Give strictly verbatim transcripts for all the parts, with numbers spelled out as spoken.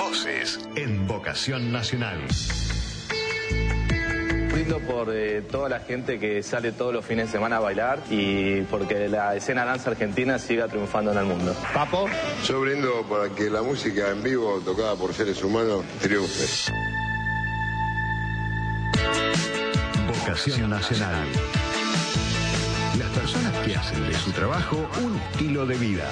Voces en Vocación Nacional. Brindo por eh, toda la gente que sale todos los fines de semana a bailar y porque la escena danza argentina siga triunfando en el mundo. Papo. Yo brindo para que la música en vivo tocada por seres humanos triunfe. Vocación Nacional. Las personas que hacen de su trabajo un estilo de vida.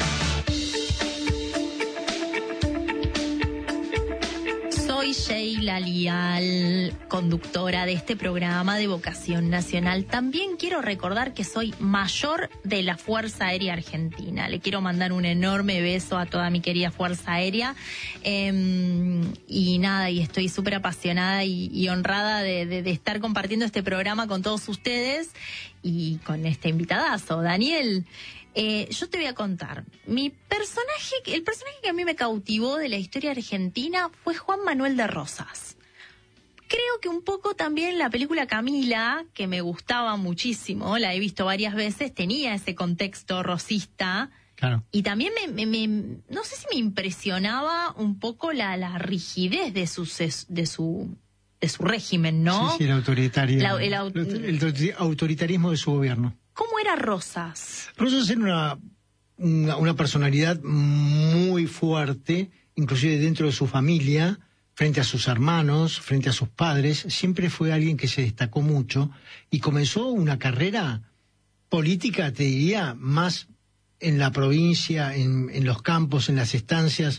Soy Sheila Lial, conductora de este programa de Vocación Nacional. También quiero recordar que soy mayor de la Fuerza Aérea Argentina. Le quiero mandar un enorme beso a toda mi querida Fuerza Aérea. Eh, y nada, y estoy súper apasionada y, y honrada de, de, de estar compartiendo este programa con todos ustedes y con este invitadazo, Daniel. Eh, yo te voy a contar, mi personaje, el personaje que a mí me cautivó de la historia argentina fue Juan Manuel de Rosas. Creo que un poco también la película Camila, que me gustaba muchísimo, la he visto varias veces, tenía ese contexto rosista. Claro. Y también me, me, me no sé si me impresionaba un poco la, la rigidez de su, de su de su régimen, ¿no? Sí, sí, el autoritario, la, el, au el, el autoritarismo de su gobierno. ¿Cómo era Rosas? Rosas era una, una, una personalidad muy fuerte, inclusive dentro de su familia, frente a sus hermanos, frente a sus padres. Siempre fue alguien que se destacó mucho y comenzó una carrera política, te diría, más en la provincia, en, en los campos, en las estancias,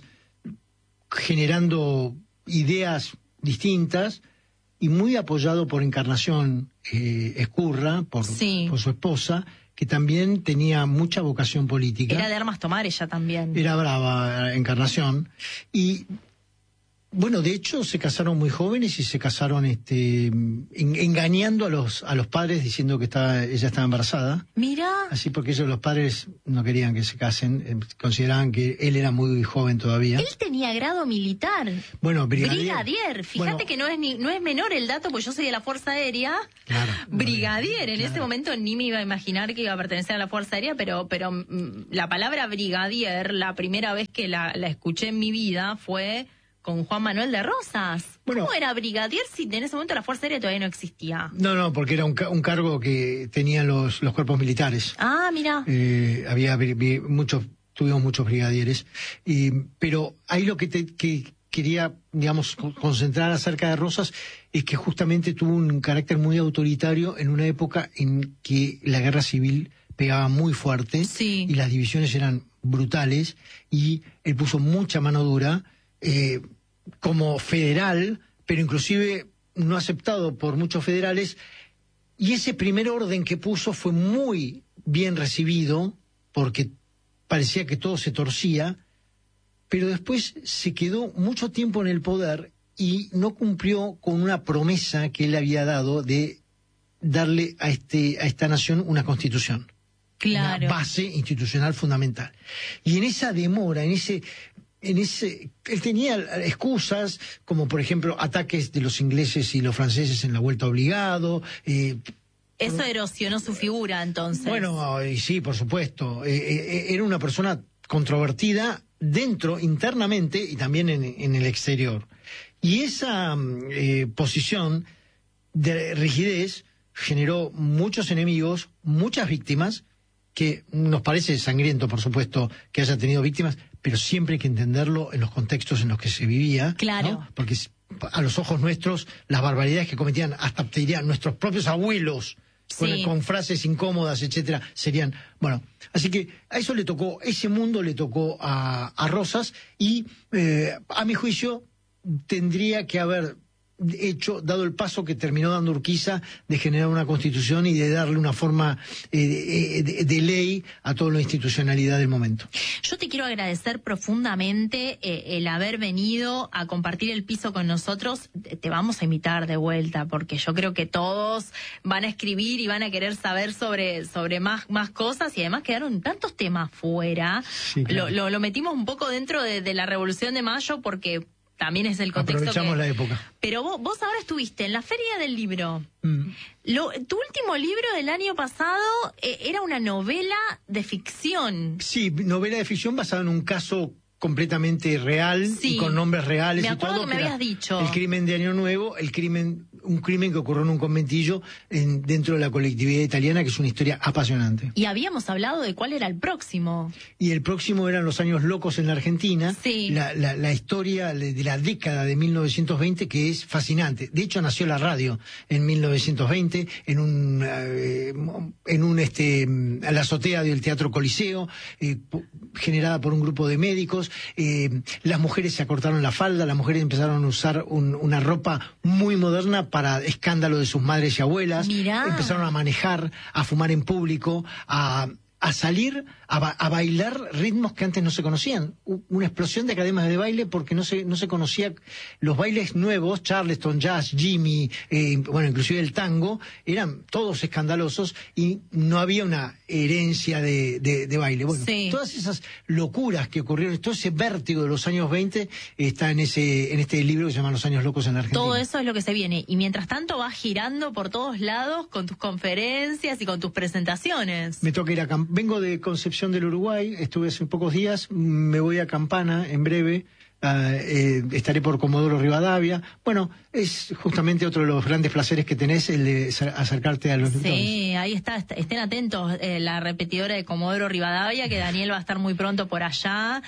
generando ideas distintas y muy apoyado por Encarnación eh, Ezcurra, por, sí. por su esposa, que también tenía mucha vocación política. Era de armas tomar ella también. Era brava, Encarnación. Y bueno, de hecho se casaron muy jóvenes y se casaron este en, engañando a los a los padres diciendo que estaba, ella estaba embarazada. Mira. Así porque ellos, los padres, no querían que se casen, eh, consideraban que él era muy joven todavía. Él tenía grado militar. Bueno, brigadier. Brigadier. Fíjate bueno, que no es ni, no es menor el dato, porque yo soy de la Fuerza Aérea. Claro. Brigadier. En claro. ese momento ni me iba a imaginar que iba a pertenecer a la Fuerza Aérea, pero pero mm, la palabra brigadier, la primera vez que la, la escuché en mi vida fue con Juan Manuel de Rosas. Bueno, ¿cómo era brigadier si en ese momento la Fuerza Aérea todavía no existía? No, no, porque era un, un cargo que tenían los, los cuerpos militares. Ah, mira. Eh, había muchos, tuvimos muchos brigadieres. Y, pero ahí lo que, te, que quería, digamos, concentrar acerca de Rosas es que justamente tuvo un carácter muy autoritario en una época en que la guerra civil pegaba muy fuerte. Sí. Y las divisiones eran brutales y él puso mucha mano dura. Eh, como federal, pero inclusive no aceptado por muchos federales, y ese primer orden que puso fue muy bien recibido, porque parecía que todo se torcía, pero después se quedó mucho tiempo en el poder y no cumplió con una promesa que él había dado de darle a, este, a esta nación una constitución. Claro. Una base institucional fundamental. Y en esa demora, en ese... En ese, él tenía excusas, como por ejemplo ataques de los ingleses y los franceses en la vuelta obligado. Eh, Eso erosionó su figura, entonces. Bueno, y sí, por supuesto. Eh, eh, era una persona controvertida dentro, internamente, y también en, en el exterior. Y esa eh, posición de rigidez generó muchos enemigos, muchas víctimas, que nos parece sangriento, por supuesto, que haya tenido víctimas, pero siempre hay que entenderlo en los contextos en los que se vivía. Claro. ¿no? Porque a los ojos nuestros, las barbaridades que cometían, hasta te diría, nuestros propios abuelos, sí. con, con frases incómodas, etcétera, serían... Bueno, así que a eso le tocó, ese mundo le tocó a, a Rosas, y eh, a mi juicio tendría que haber hecho, dado el paso que terminó dando Urquiza de generar una constitución y de darle una forma eh, de, de ley a toda la institucionalidad del momento. Yo te quiero agradecer profundamente eh, el haber venido a compartir el piso con nosotros. Te vamos a invitar de vuelta, porque yo creo que todos van a escribir y van a querer saber sobre, sobre más, más cosas, y además quedaron tantos temas fuera. Sí, claro. lo, lo, lo metimos un poco dentro de, de la Revolución de Mayo, porque también es el contexto. Aprovechamos que... la época. Pero vos, vos ahora estuviste en la Feria del Libro. Mm. Lo, tu último libro del año pasado eh, era una novela de ficción. Sí, novela de ficción basada en un caso completamente real, Sí. y con nombres reales Me y acuerdo todo. que me era habías dicho. El crimen de Año Nuevo, el crimen, un crimen que ocurrió en un conventillo en, dentro de la colectividad italiana, que es una historia apasionante. Y habíamos hablado de cuál era el próximo. Y el próximo eran los años locos en la Argentina, Sí. la, la, la historia de la década de mil novecientos veinte, que es fascinante. De hecho, nació la radio en mil novecientos veinte, en un, eh, en un este, a la azotea del Teatro Coliseo, eh, generada por un grupo de médicos. Eh, las mujeres se acortaron la falda, las mujeres empezaron a usar un, una ropa muy moderna para escándalo de sus madres y abuelas. Mirá. Empezaron a manejar, a fumar en público, a... a salir a, ba a bailar ritmos que antes no se conocían. U una explosión de academias de baile porque no se no se conocía los bailes nuevos, Charleston, jazz, Jimmy, eh, bueno, inclusive el tango, eran todos escandalosos y no había una herencia de, de, de baile. Bueno, Sí. todas esas locuras que ocurrieron, todo ese vértigo de los años veinte está en ese en este libro que se llama Los años locos en la Argentina. Todo eso es lo que se viene. Y mientras tanto vas girando por todos lados con tus conferencias y con tus presentaciones. Me toca ir a Camp vengo de Concepción del Uruguay, estuve hace pocos días, me voy a Campana en breve, uh, eh, estaré por Comodoro Rivadavia. Bueno, es justamente otro de los grandes placeres que tenés, el de acercarte a los lectores. Sí, ahí está, est estén atentos, eh, la repetidora de Comodoro Rivadavia, que Daniel va a estar muy pronto por allá.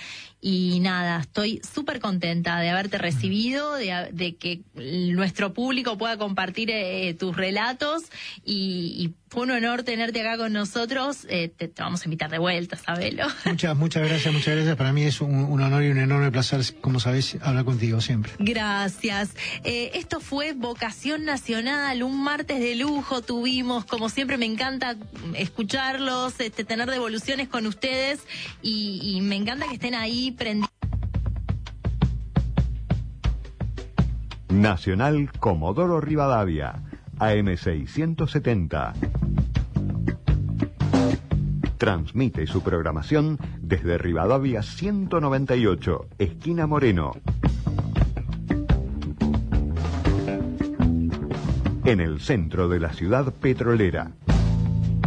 Y nada, estoy súper contenta de haberte recibido, de, de que nuestro público pueda compartir eh, tus relatos, y, y fue un honor tenerte acá con nosotros. Eh, te, te vamos a invitar de vuelta, sabelo. Muchas, muchas gracias, muchas gracias. Para mí es un, un honor y un enorme placer, como sabés, hablar contigo siempre. Gracias. Eh, esto fue Vocación Nacional, un martes de lujo tuvimos, como siempre me encanta escucharlos, este, tener devoluciones con ustedes, y, y me encanta que estén ahí prendidos. Nacional Comodoro Rivadavia, A M seiscientos setenta. Transmite su programación desde Rivadavia ciento noventa y ocho, esquina Moreno. En el centro de la ciudad petrolera.